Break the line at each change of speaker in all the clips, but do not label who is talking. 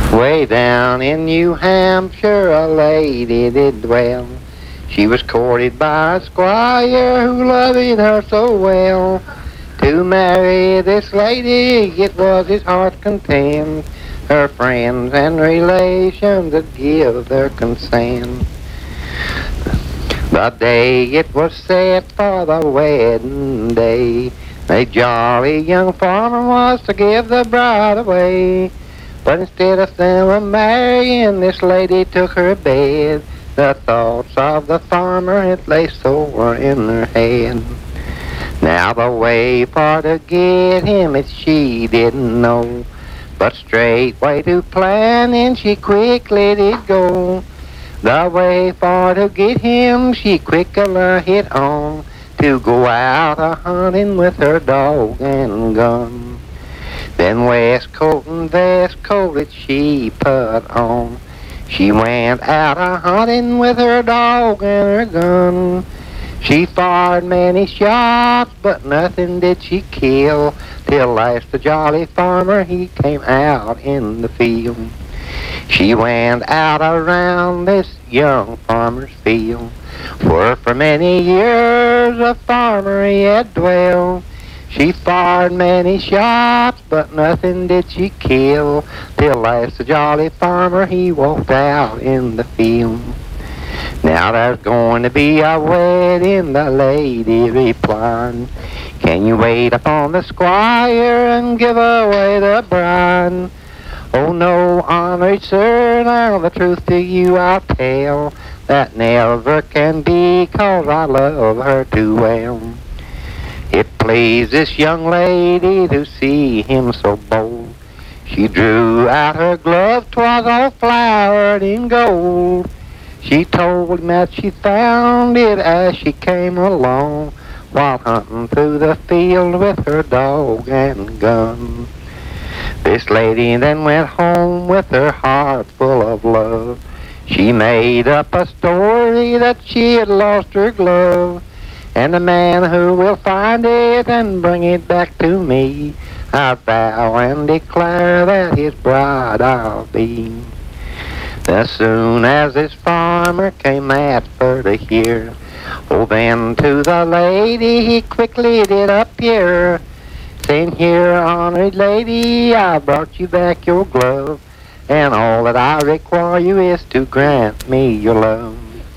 Way down in New Hampshire a lady did dwell. She was courted by a squire who loved her so well. To marry this lady it was his heart's content. Her friends and relations would give their consent. The day it was set for the wedding day, a jolly young farmer was to give the bride away. But instead of them marrying, this lady took her bed. The thoughts of the farmer, it lay sore in her head. Now the way for to get him, it she didn't know, but straightway to planning she quickly did go. The way for to get him, she quickly hit on, to go out a-hunting with her dog and gun. Then waistcoat and vestcoat it she put on. She went out a-hunting with her dog and her gun. She fired many shots, but nothing did she kill, till last the jolly farmer he came out in the field. She went out around this young farmer's field, for many years a farmer he had dwelled. She fired many shots, but nothing did she kill, till last the jolly farmer he walked out in the field. Now there's going to be a wedding, the lady replied. Can you wait upon the squire and give away the bride? Oh no, honored sir, now the truth to you I'll tell, that never can be, 'cause I love her too well. It pleased this young lady to see him so bold. She drew out her glove, 'twas all flowered in gold. She told him that she found it as she came along, while hunting through the field with her dog and gun. This lady then went home with her heart full of love. She made up a story that she had lost her glove, and the man who will find it and bring it back to me, I vow and declare that his bride I'll be. As soon as this farmer came at her to hear, oh then to the lady he quickly did appear, saying, here, honored lady, I brought you back your glove, and all that I require you is to grant me your love.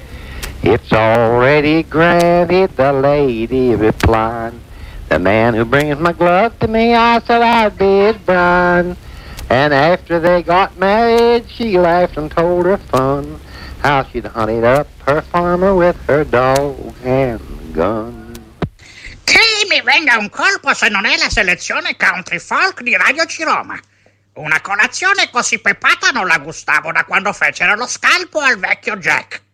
It's already granted, the lady replied. The man who brings my glove to me, I said I'd be his bride. And after they got married, she laughed and told her fun, how she'd hunted up her farmer with her dog and gun.
Che mi venga un colpo se non è la selezione country folk di Radio Ciroma. Una colazione così pepata non la gustavo da quando fecero lo scalpo al vecchio Jack.